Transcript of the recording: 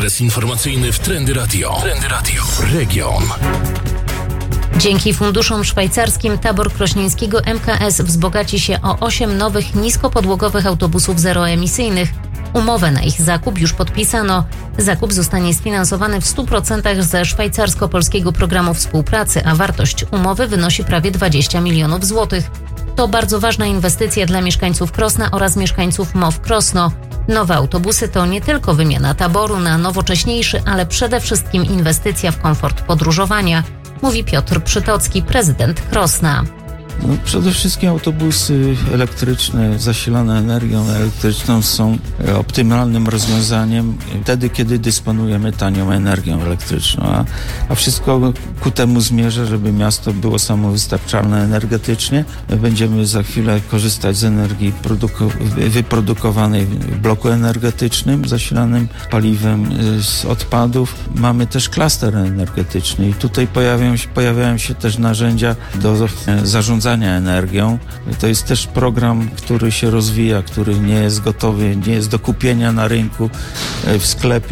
adres informacyjny w Trendy Radio. Trendy Radio. Region. Dzięki funduszom szwajcarskim tabor krośnieńskiego MKS wzbogaci się o 8 nowych niskopodłogowych autobusów zeroemisyjnych. Umowę na ich zakup już podpisano. Zakup zostanie sfinansowany w 100% ze szwajcarsko-polskiego programu współpracy, a wartość umowy wynosi prawie 20 milionów złotych. To bardzo ważna inwestycja dla mieszkańców Krosna oraz mieszkańców MOW Krosno. Nowe autobusy to nie tylko wymiana taboru na nowocześniejszy, ale przede wszystkim inwestycja w komfort podróżowania, mówi Piotr Przytocki, prezydent Krosna. Przede wszystkim autobusy elektryczne zasilane energią elektryczną są optymalnym rozwiązaniem wtedy, kiedy dysponujemy tanią energią elektryczną, a wszystko ku temu zmierza, żeby miasto było samowystarczalne energetycznie. Będziemy za chwilę korzystać z energii wyprodukowanej w bloku energetycznym zasilanym paliwem z odpadów. Mamy też klaster energetyczny i tutaj pojawiają się też narzędzia do zarządzania energią. To jest też program, który się rozwija, który nie jest gotowy, nie jest do kupienia na rynku, w sklepie.